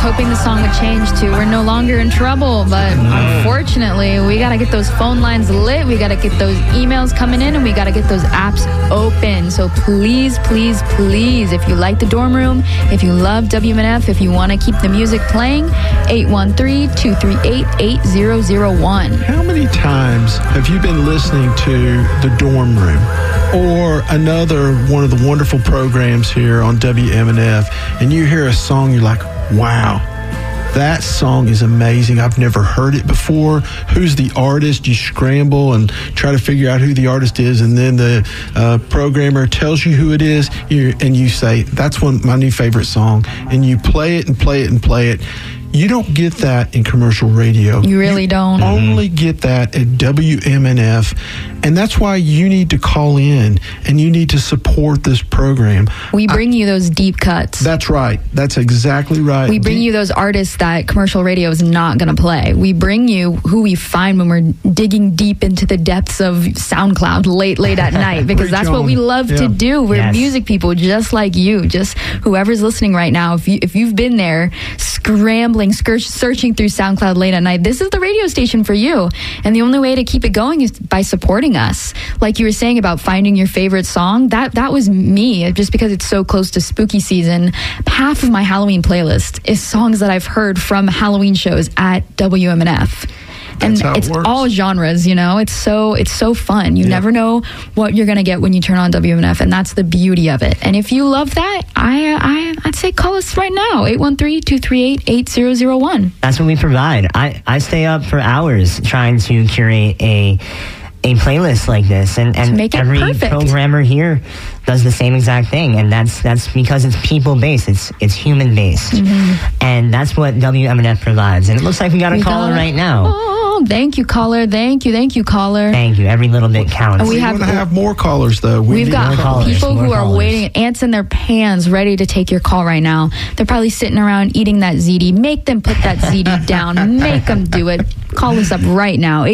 hoping the song would change to "We're No Longer in Trouble," but unfortunately, we got to get those phone lines lit, we got to get those emails coming in, and we got to get those apps open. So please, please, please, if you like the dorm room, if you love WMNF, if you want to keep the music playing, 813-238-8001. How many times have you been listening to the dorm room or another one of the wonderful programs here on WMNF, and you hear a song, you're like, wow, that song is amazing. I've never heard it before. Who's the artist? You scramble and try to figure out who the artist is, and then the programmer tells you who it is, and you say, that's my new favorite song, and you play it and play it and play it. You don't get that in commercial radio. You really don't. Only get that at WMNF. And that's why you need to call in and you need to support this program. We bring you those deep cuts. That's right. That's exactly right. We bring you those artists that commercial radio is not going to play. We bring you who we find when we're digging deep into the depths of SoundCloud late at night, because that's what we love to do. We're music people just like you, just whoever's listening right now. If you've been there scrambling, searching through SoundCloud late at night, this is the radio station for you. And the only way to keep it going is by supporting us. Like you were saying about finding your favorite song, that was me. Just because it's so close to spooky season, half of my Halloween playlist is songs that I've heard from Halloween shows at WMNF. And it's all genres, you know. It's so fun. You never know what you're going to get when you turn on WMNF, and that's the beauty of it. And if you love that, I'd say call us right now, 813-238-8001. That's what we provide. I stay up for hours trying to curate a playlist like this, and every programmer here does the same exact thing, and that's because it's people-based, it's human-based, and that's what WMNF provides. And it looks like we got a caller right now. Oh, thank you, caller. Thank you, caller. Thank you. Every little bit counts. And we want to have more callers, though. We've got people who are waiting, ants in their pans, ready to take your call right now. They're probably sitting around eating that ziti. Make them put that ziti down. Make them do it. Call us up right now,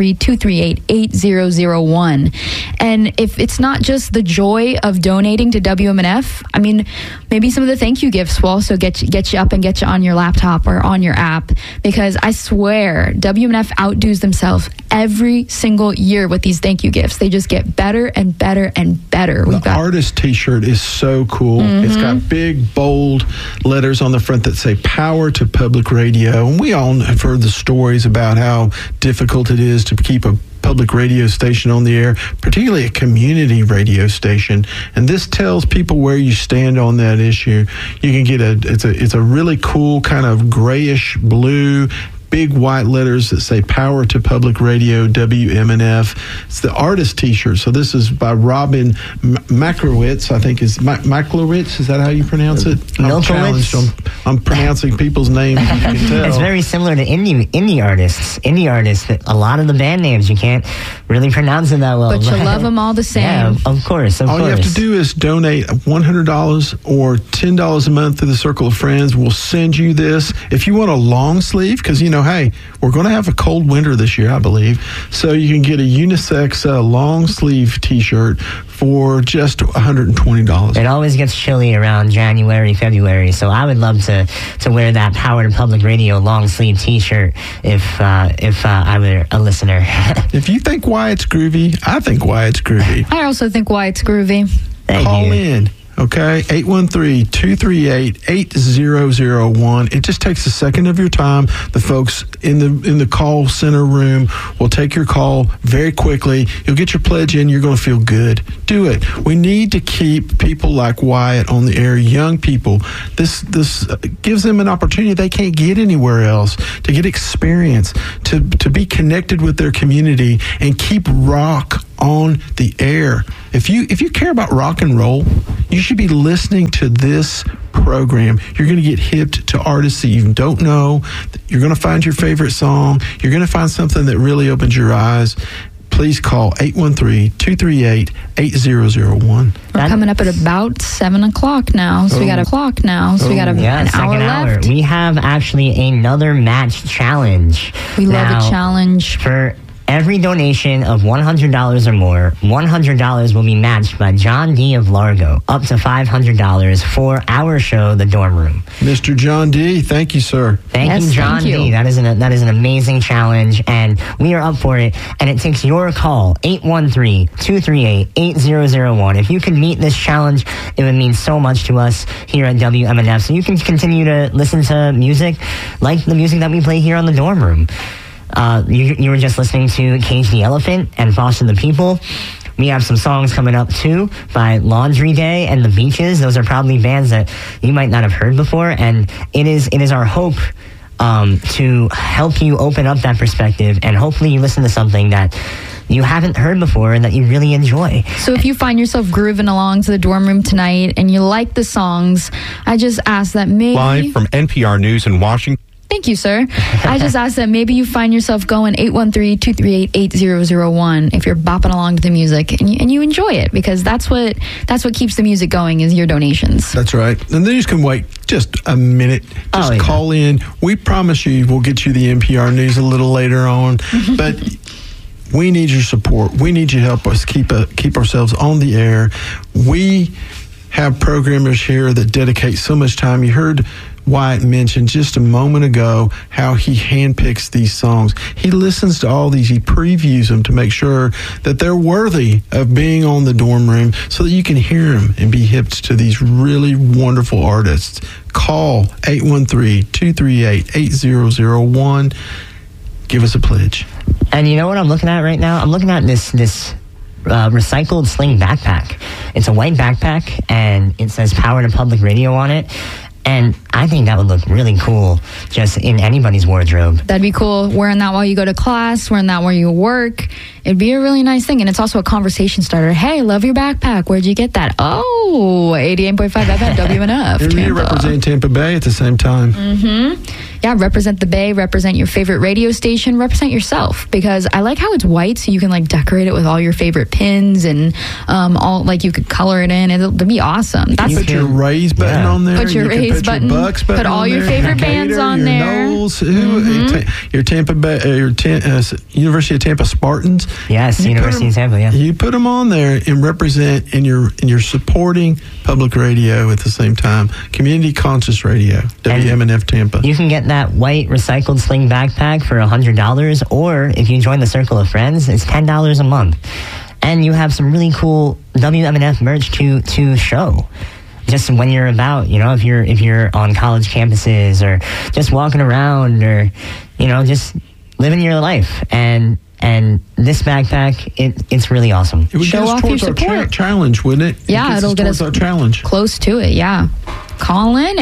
813-238-8001. And if it's not just the joy of donating to WMNF, I mean, maybe some of the thank you gifts will also get you up and get you on your laptop or on your app, because I swear WMNF outdoes themselves every single year with these thank you gifts. They just get better and better and better. The artist t-shirt is so cool. It's got big, bold letters on the front that say "Power to Public Radio." And we all have heard the stories about how difficult it is to keep a public radio station on the air, particularly a community radio station. And this tells people where you stand on that issue. You can get it's a really cool kind of grayish blue, big white letters that say "Power to Public Radio, WMNF." It's the artist t-shirt. So this is by Robin Maklowitz, I think is Maklowitz. Is that how you pronounce it? I'm challenged. I'm pronouncing people's names. You can tell. It's very similar to indie artists. Indie artists, a lot of the band names, you can't really pronounce it that well. But you love them all the same. Yeah, of course. All you have to do is donate $100 or $10 a month to the Circle of Friends. We'll send you this. If you want a long sleeve, because, you know, hey, we're going to have a cold winter this year, I believe. So you can get a unisex long sleeve t-shirt for just $120. It always gets chilly around January, February, so I would love to wear that Power to Public Radio long sleeve t-shirt if I were a listener. If you think Wyatt's groovy, I think Wyatt's groovy. I also think Wyatt's groovy. Call in. Okay, 813-238-8001. It just takes a second of your time. The folks in the call center room will take your call very quickly. You'll get your pledge in. You're going to feel good. Do it. We need to keep people like Wyatt on the air, young people. This gives them an opportunity they can't get anywhere else, to get experience, to be connected with their community and keep rock on the air. If you care about rock and roll, you should be listening to this program. You're going to get hipped to artists that you don't know. You're going to find your favorite song. You're going to find something that really opens your eyes. Please call 813-238-8001. We're coming up at about 7 o'clock now, so we got an hour left. We have actually another match challenge. We love a challenge. For Every donation of $100 or more, $100 will be matched by John D. of Largo, up to $500 for our show, The Dorm Room. Mr. John D., thank you, sir. Thank you, John D. That is an amazing challenge, and we are up for it. And it takes your call, 813-238-8001. If you can meet this challenge, it would mean so much to us here at WMNF. So you can continue to listen to music like the music that we play here on The Dorm Room. You were just listening to Cage the Elephant and Foster the People. We have some songs coming up too by Laundry Day and The Beaches. Those are probably bands that you might not have heard before, and it is our hope to help you open up that perspective, and hopefully you listen to something that you haven't heard before and that you really enjoy. So if you find yourself grooving along to The Dorm Room tonight and you like the songs, I just ask that maybe... Live from NPR News in Washington. Thank you, sir. I just asked that maybe you find yourself going 813-238-8001 if you're bopping along to the music and you enjoy it, because that's what keeps the music going is your donations. That's right. And then you can wait just a minute. Just call in. We promise you we'll get you the NPR news a little later on. But we need your support. We need you to help us keep ourselves on the air. We have programmers here that dedicate so much time. You heard Wyatt mentioned just a moment ago how he handpicks these songs. He listens to all these, he previews them to make sure that they're worthy of being on The Dorm Room so that you can hear them and be hip to these really wonderful artists. Call 813-238-8001. Give us a pledge. And you know what I'm looking at right now? I'm looking at this recycled sling backpack. It's a white backpack, and it says Power to Public Radio on it. And I think that would look really cool just in anybody's wardrobe. That'd be cool. Wearing that while you go to class, wearing that while you work. It'd be a really nice thing. And it's also a conversation starter. Hey, love your backpack. Where'd you get that? Oh, 88.5 FM WMNF. You represent Tampa Bay at the same time. Mm-hmm. Yeah, represent the Bay, represent your favorite radio station, represent yourself. Because I like how it's white, so you can like decorate it with all your favorite pins and all, like you could color it in. It'll be awesome. That's put your Raise button on there. Put your Raise button. Your Bucks button. Put all your favorite bands on your there. Knowles, your Tampa Bay, University of Tampa Spartans. Yes, University of Tampa. Yeah, you put them on there and represent, and you're supporting public radio at the same time. Community conscious radio, WMNF Tampa. You can get that white recycled sling backpack for $100, or if you join the Circle of Friends, it's $10 a month, and you have some really cool WMNF merch to show. Just when you're about, if you're on college campuses or just walking around or, just living your life. And this backpack, it's really awesome. It would show off your support. Challenge, wouldn't it? Yeah, it'll get us our challenge close to it. Yeah, call in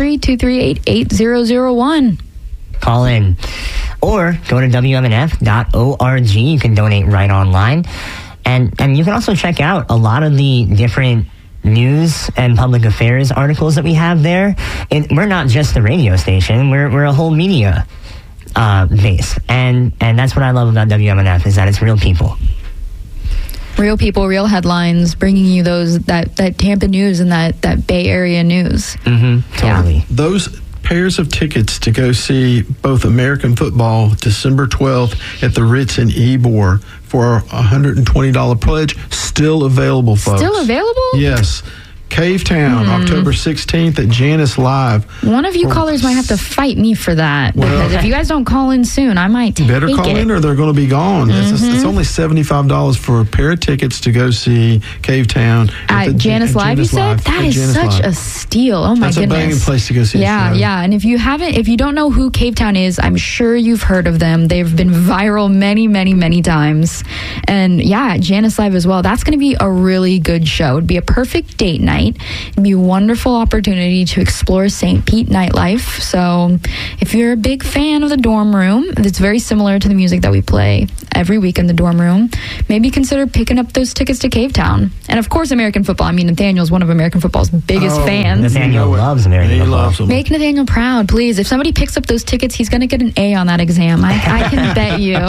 813-238-8001. Call in, or go to WMNF.org. You can donate right online, and you can also check out a lot of the different news and public affairs articles that we have there. We're not just the radio station. We're a whole media base, and that's what I love about WMNF is that it's real people. Real people, real headlines, bringing you that Tampa news and that Bay Area news. Mm-hmm, totally. Yeah. Those pairs of tickets to go see both American football December 12th at the Ritz in Ybor for a $120 pledge, still available, folks. Still available? Yes. Cave Town, October 16th at Janice Live. One of you callers might have to fight me for that, because if you guys don't call in soon, I might take it. Better call in or they're going to be gone. Mm-hmm. It's only $75 for a pair of tickets to go see Cave Town. At Janice Live, you said? That is such a steal. Oh, my goodness. That's a banging place to go see. Yeah. And if you don't know who Cave Town is, I'm sure you've heard of them. They've been viral many, many, many times. And yeah, Janice Live as well. That's going to be a really good show. It'd be a perfect date night. It'd be a wonderful opportunity to explore St. Pete nightlife. So if you're a big fan of The Dorm Room, it's very similar to the music that we play every week in The Dorm Room, maybe consider picking up those tickets to Cave Town. And of course, American football. I mean, Nathaniel's one of American football's biggest fans. Nathaniel loves American football. Loves them. Make Nathaniel proud, please. If somebody picks up those tickets, he's going to get an A on that exam. I can bet you.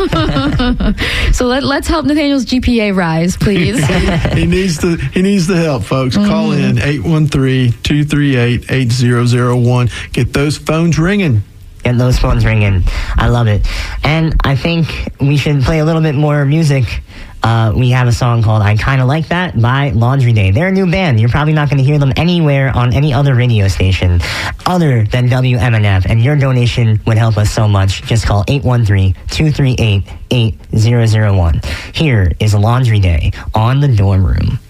So let's help Nathaniel's GPA rise, please. He needs the help, folks. Call in 813-238-8001. Get those phones ringing. Get those phones ringing. I love it. And I think we should play a little bit more music. We have a song called I Kinda Like That by Laundry Day. They're a new band. You're probably not going to hear them anywhere on any other radio station other than WMNF, and your donation would help us so much. Just call 813-238-8001. Here is Laundry Day on The Dorm Room.